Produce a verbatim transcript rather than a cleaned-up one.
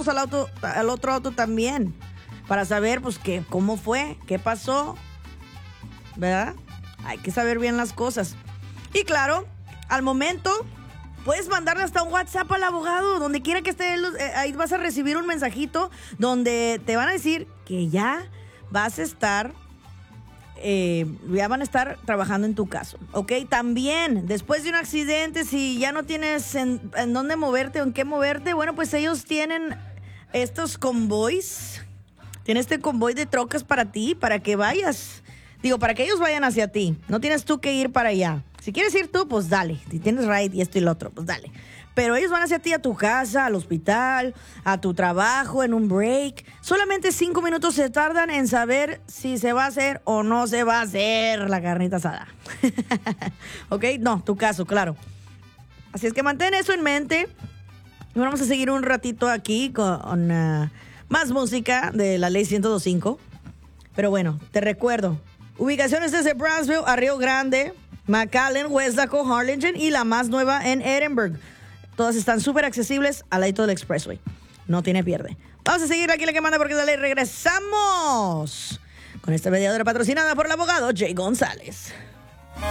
preguntamos al, auto, al otro auto también para saber, pues, qué, cómo fue, qué pasó, ¿verdad? Hay que saber bien las cosas. Y claro, al momento, puedes mandarle hasta un WhatsApp al abogado, donde quiera que esté, eh, ahí vas a recibir un mensajito donde te van a decir que ya vas a estar... Eh, ya van a estar trabajando en tu caso, ¿ok? También, después de un accidente, si ya no tienes en, en dónde moverte o en qué moverte, bueno, pues ellos tienen estos convoys, tienen este convoy de trocas para ti, para que vayas, digo, para que ellos vayan hacia ti, no tienes tú que ir para allá. Si quieres ir tú, pues dale, si tienes ride y esto y lo otro, pues dale. Pero ellos van hacia ti, a tu casa, al hospital, a tu trabajo, en un break. Solamente cinco minutos se tardan en saber si se va a hacer o no se va a hacer la carnita asada. ¿Ok? No, tu caso, claro. Así es que mantén eso en mente. Y vamos a seguir un ratito aquí con uh, más música de la ley ciento dos punto cinco. Pero bueno, te recuerdo. Ubicaciones desde Brownsville a Río Grande, McAllen, Westlaco, Harlingen y la más nueva en Edinburgh. Todas están súper accesibles al lado del expressway. No tiene pierde. Vamos a seguir aquí la que manda porque dale, regresamos con esta mediadora patrocinada por el abogado Jay González.